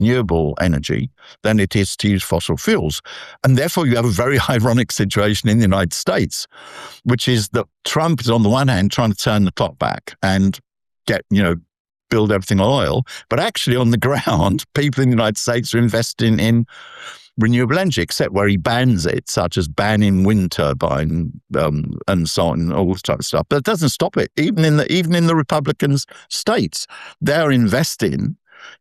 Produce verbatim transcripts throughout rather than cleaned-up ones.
renewable energy than it is to use fossil fuels. And therefore, you have a very ironic situation in the United States, which is that Trump is on the one hand trying to turn the clock back and get, you know, build everything on oil. But actually on the ground, people in the United States are investing in renewable energy, except where he bans it, such as banning wind turbine um, and so on, and all this type of stuff. But it doesn't stop it. Even in the even in the Republicans' states, they're investing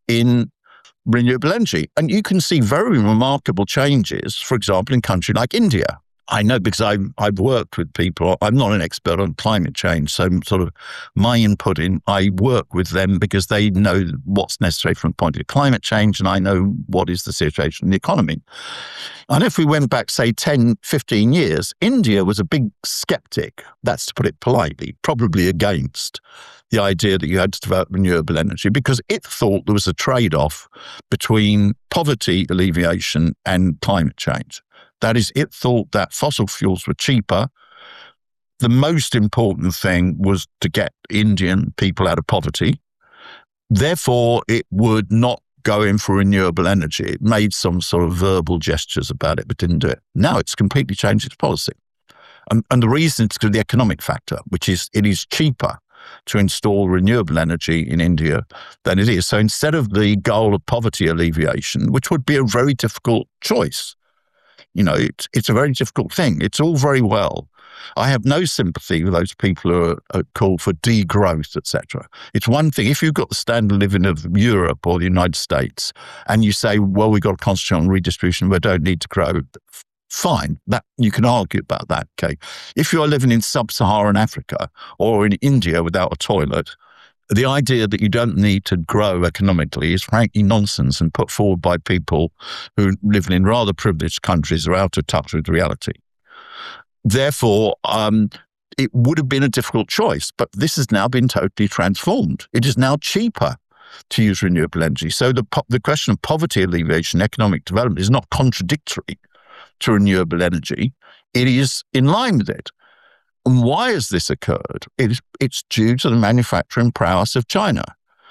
in renewable energy. And you can see very remarkable changes, for example, in a country like India. I know because I've, I've worked with people. I'm not an expert on climate change, so sort of my input in, I work with them because they know what's necessary from the point of view of climate change, and I know what is the situation in the economy. And if we went back, say, ten, fifteen years, India was a big skeptic, that's to put it politely, probably against the idea that you had to develop renewable energy because it thought there was a trade-off between poverty alleviation and climate change. That is, it thought that fossil fuels were cheaper. The most important thing was to get Indian people out of poverty. Therefore, it would not go in for renewable energy. It made some sort of verbal gestures about it, but didn't do it. Now it's completely changed its policy. And, and the reason is because of the economic factor, which is it is cheaper to install renewable energy in India than it is. So instead of the goal of poverty alleviation, which would be a very difficult choice, you know, it's, it's a very difficult thing. It's all very well. I have no sympathy with those people who are, are called for degrowth, et cetera. It's one thing, if you've got the standard of living of Europe or the United States, and you say, well, we've got to concentrate on redistribution, we don't need to grow, fine. That you can argue about that, okay? If you are living in sub-Saharan Africa or in India without a toilet, the idea that you don't need to grow economically is frankly nonsense and put forward by people who live in rather privileged countries who are out of touch with reality. Therefore, um, it would have been a difficult choice, but this has now been totally transformed. It is now cheaper to use renewable energy. So the, po- the question of poverty alleviation, economic development is not contradictory to renewable energy. It is in line with it. And why has this occurred? It is, it's due to the manufacturing prowess of China.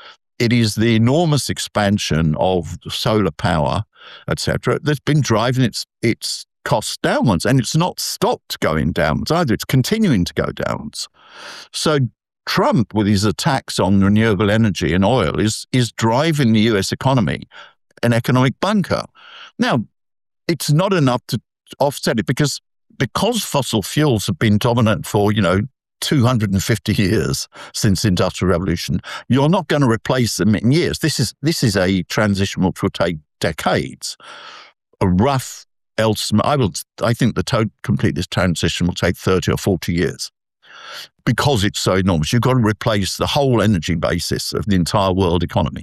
It is the enormous expansion of solar power, et cetera, that's been driving its its costs downwards. And it's not stopped going downwards either. It's continuing to go downwards. So Trump, with his attacks on renewable energy and oil, is, is driving the U S economy an economic bunker. Now, it's not enough to offset it because Because fossil fuels have been dominant for, you know, two hundred fifty years since the Industrial Revolution, you're not going to replace them in years. This is this is a transition which will take decades. A rough estimate, I will, I think the total complete this transition will take thirty or forty years because it's so enormous. You've got to replace the whole energy basis of the entire world economy.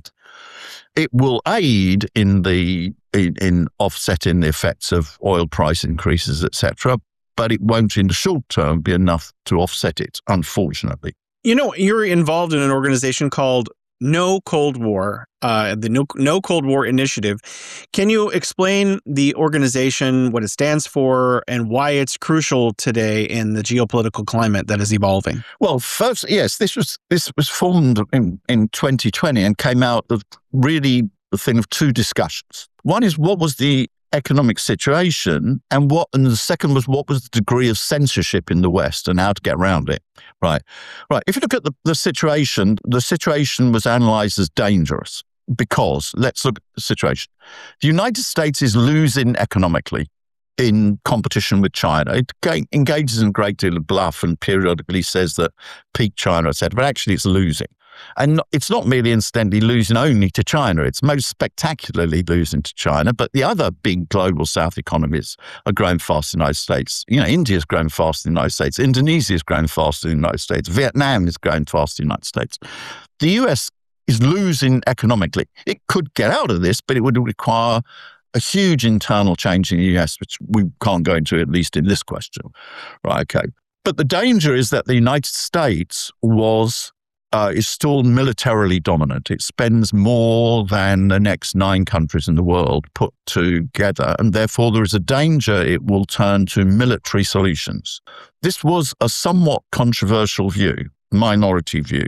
It will aid in the in, in offsetting the effects of oil price increases, et cetera, but it won't in the short term be enough to offset it, unfortunately. You know, you're involved in an organization called No Cold War, uh, the no, no Cold War Initiative. Can you explain the organization, what it stands for, and why it's crucial today in the geopolitical climate that is evolving? Well, first, yes, this was this was formed in, in twenty twenty and came out of really the thing of two discussions. One is what was the economic situation, and what, and the second was what was the degree of censorship in the West and how to get around it. Right, right. If you look at the, the situation, the situation was analysed as dangerous because, let's look at the situation. The United States is losing economically in competition with China. It engages in a great deal of bluff and periodically says that peak China, et cetera, but actually it's losing. And it's not merely incidentally losing only to China, it's most spectacularly losing to China, but the other big global South economies are growing fast in the United States. You know, India's growing fast in the United States, Indonesia's growing fast in the United States, Vietnam is growing fast in the United States. The U S is losing economically. It could get out of this, but it would require a huge internal change in the U S, which we can't go into, at least in this question. Right, okay. But the danger is that the United States was Uh, is still militarily dominant. It spends more than the next nine countries in the world put together, and therefore there is a danger it will turn to military solutions. This was a somewhat controversial view, minority view.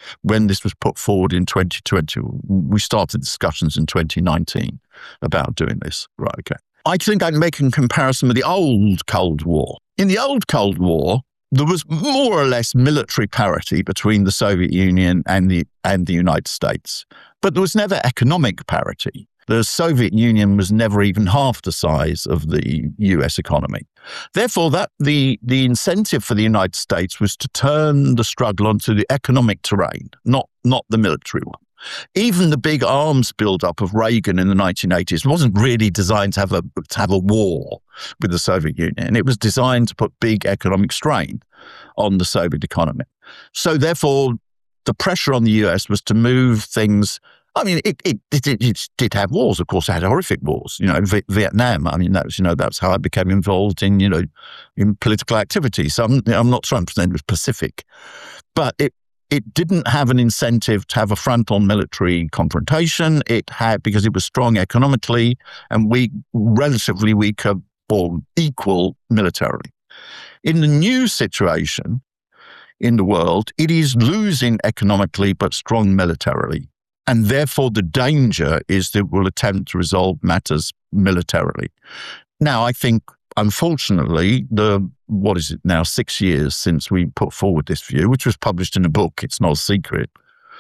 when this was put forward in twenty twenty. We started discussions in twenty nineteen about doing this. Right, okay. I think I'd make a comparison with the old Cold War. In the old Cold War, there was more or less military parity between the Soviet Union and the and the United States, but there was never economic parity. The Soviet Union was never even half the size of the U S economy. Therefore, that the, the incentive for the United States was to turn the struggle onto the economic terrain, not, not the military one. Even the big arms buildup of Reagan in the nineteen eighties wasn't really designed to have a to have a war with the Soviet Union. It was designed to put big economic strain on the Soviet economy. So therefore, the pressure on the U S was to move things. I mean, it it, it, it did have wars. Of course, it had horrific wars. You know, v- Vietnam. I mean, that was you know that's how I became involved in you know in political activity. So I'm I'm not trying to pretend it was Pacific, but it. It didn't have an incentive to have a front-on military confrontation. It had, because it was strong economically and weak, relatively weaker or equal militarily. In the new situation in the world, it is losing economically but strong militarily. And therefore, the danger is that it will attempt to resolve matters militarily. Now, I think, unfortunately, the what is it now, six years since we put forward this view, which was published in a book, it's not a secret,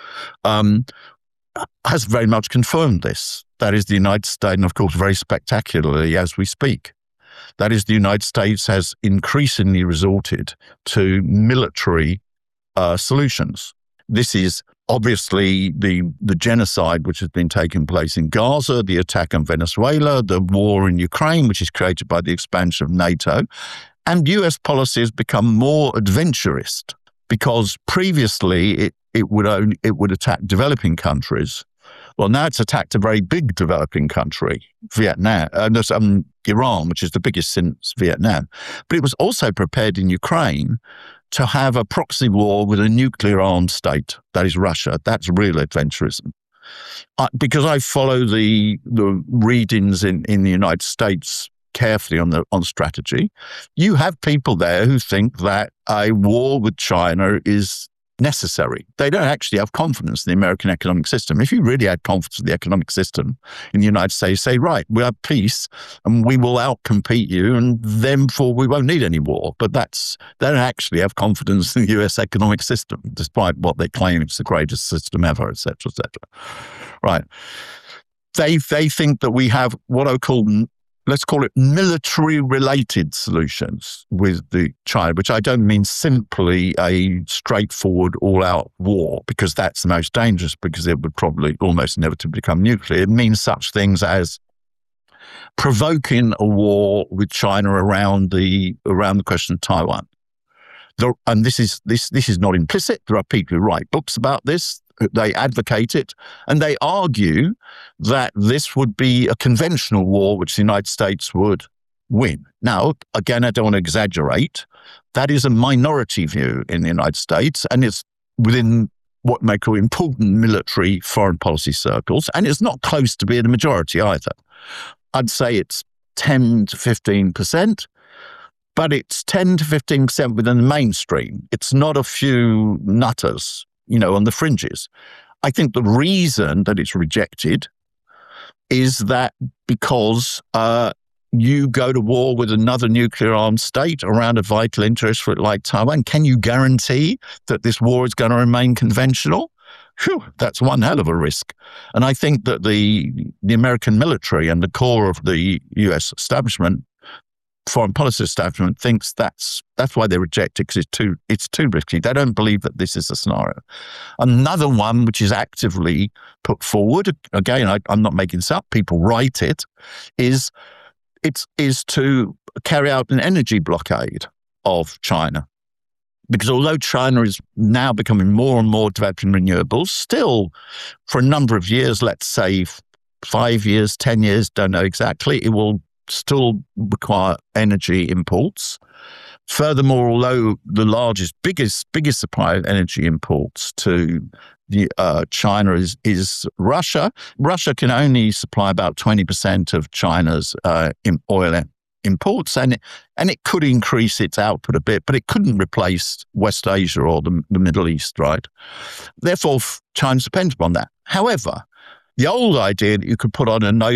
um, has very much confirmed this. That is the United States, and of course, very spectacularly as we speak. That is the United States has increasingly resorted to military uh, solutions. This is obviously the, the genocide which has been taking place in Gaza, the attack on Venezuela, the war in Ukraine, which is created by the expansion of NATO. And U S policy has become more adventurist because previously it, it would only, it would attack developing countries. Well, now it's attacked a very big developing country, Vietnam, uh, no, um, Iran, which is the biggest since Vietnam. But it was also prepared in Ukraine to have a proxy war with a nuclear armed state, that is Russia. That's real adventurism. Uh, because I follow the the readings in, in the United States carefully on the on strategy, you have people there who think that a war with China is necessary. They don't actually have confidence in the American economic system. If you really had confidence in the economic system in the United States, say, right, we have peace and we will outcompete you and therefore we won't need any war. But that's, they don't actually have confidence in the U S economic system, despite what they claim it's the greatest system ever, et cetera, et cetera. Right. They, they think that we have what I call, let's call it military-related solutions with the China, which I don't mean simply a straightforward all-out war, because that's the most dangerous, because it would probably almost inevitably become nuclear. It means such things as provoking a war with China around the around the question of Taiwan. There, and this is this this is not implicit. There are people who write books about this. They advocate it, and they argue that this would be a conventional war which the United States would win. Now, again, I don't want to exaggerate. That is a minority view in the United States, and it's within what may call important military foreign policy circles, and it's not close to being a majority either. I'd say it's ten to fifteen percent, but it's ten to fifteen percent within the mainstream. It's not a few nutters, you know, on the fringes. I think the reason that it's rejected is that because uh, you go to war with another nuclear armed state around a vital interest for it like Taiwan, can you guarantee that this war is going to remain conventional? Phew, that's one hell of a risk. And I think that the the American military and the core of the U S establishment, foreign policy establishment, thinks that's that's why they reject it, because it's too it's too risky. They don't believe that this is a scenario. Another one which is actively put forward, again, I, I'm not making this up, people write it, is it's is to carry out an energy blockade of China. Because although China is now becoming more and more developed in renewables, still for a number of years, let's say five years, ten years, don't know exactly, it will still require energy imports. Furthermore, although the largest, biggest, biggest supplier of energy imports to the, uh, China is, is Russia, Russia can only supply about twenty percent of China's uh, oil imports, and it, and it could increase its output a bit, but it couldn't replace West Asia or the, the Middle East, right? Therefore, China's dependent on that. However, the old idea that you could put on a no